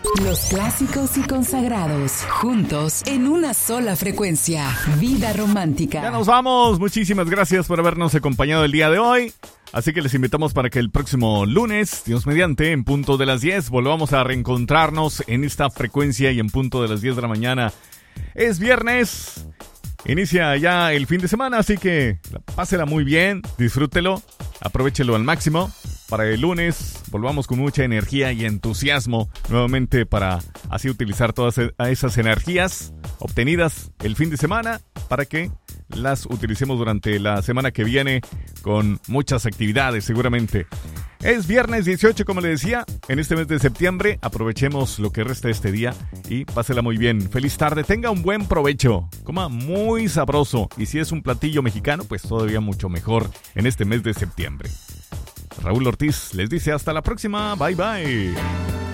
Los clásicos y consagrados, juntos en una sola frecuencia. Vida romántica. Ya nos vamos. Muchísimas gracias por habernos acompañado el día de hoy. Así que les invitamos para que el próximo lunes, Dios mediante, en punto de las 10, volvamos a reencontrarnos en esta frecuencia y en punto de las 10 de la mañana. Es viernes, inicia ya el fin de semana, así que pásela muy bien, disfrútelo, aprovéchelo al máximo. Para el lunes volvamos con mucha energía y entusiasmo nuevamente para así utilizar todas esas energías obtenidas el fin de semana para que las utilicemos durante la semana que viene con muchas actividades seguramente. Es viernes 18, como le decía, en este mes de septiembre. Aprovechemos lo que resta de este día y pásela muy bien. Feliz tarde, tenga un buen provecho, coma muy sabroso. Y si es un platillo mexicano, pues todavía mucho mejor en este mes de septiembre. Raúl Ortiz les dice hasta la próxima. Bye bye.